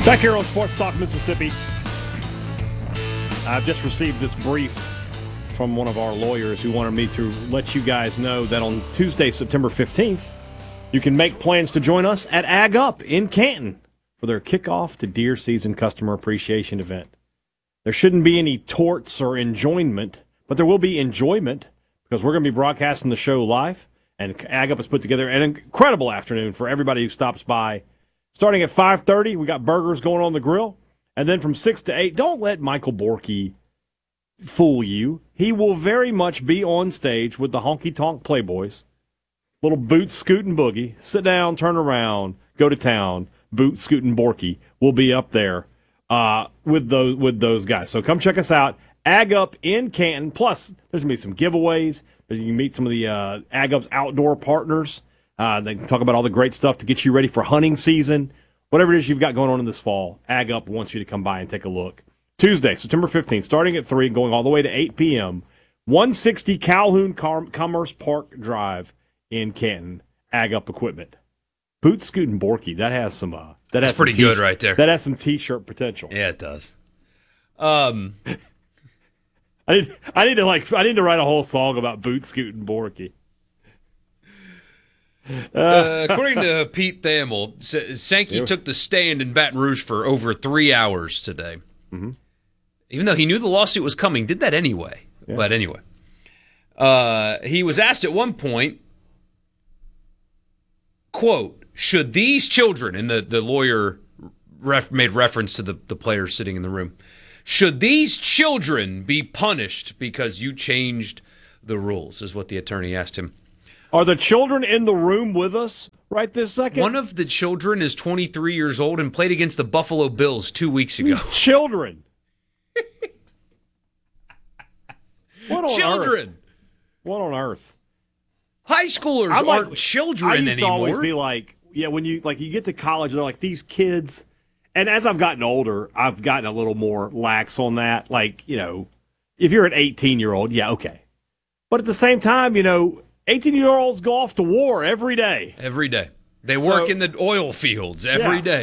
Back here on Sports Talk Mississippi, I've just received this brief from one of our lawyers who wanted me to let you guys know that on Tuesday, September 15th, you can make plans to join us at Ag Up in Canton for their kickoff to deer season customer appreciation event. There shouldn't be any torts or enjoyment, but there will be enjoyment because we're going to be broadcasting the show live, and Ag Up has put together an incredible afternoon for everybody who stops by. Starting at 5:30, we got burgers going on the grill. And then from 6 to 8, don't let Michael Borky fool you. He will very much be on stage with the Honky Tonk Playboys. Little boot, scoot, and boogie. Sit down, turn around, go to town. Boot, scoot, and Borky will be up there with those guys. So come check us out. Ag Up in Canton. Plus, there's going to be some giveaways. You can meet some of the Ag Up's outdoor partners. They can talk about all the great stuff to get you ready for hunting season. Whatever it is you've got going on in this fall, Ag Up wants you to come by and take a look. Tuesday, September 15th, starting at 3, going all the way to 8 p.m., 160 Calhoun Commerce Park Drive in Canton. Ag Up equipment. Boot, Scoot, and Borky, that has some... That's pretty good right there. That has some T-shirt potential. Yeah, it does. I need to write a whole song about Boot, Scoot, and Borky. According to Pete Thamel, Sankey took the stand in Baton Rouge for over 3 hours today. Mm-hmm. Even though he knew the lawsuit was coming, did that anyway. Yeah. But anyway, he was asked at one point, quote, should these children, and the lawyer made reference to the players sitting in the room, should these children be punished because you changed the rules, is what the attorney asked him. Are the children in the room with us right this second? One of the children is 23 years old and played against the Buffalo Bills 2 weeks ago. Children. What on children. Earth? What on earth? High schoolers aren't children anymore. I used to always be like, yeah, when you get to college, they're like these kids. And as I've gotten older, I've gotten a little more lax on that. Like, if you're an 18-year-old, yeah, okay. But at the same time, 18-year-olds go off to war every day. Every day. They work in the oil fields every day.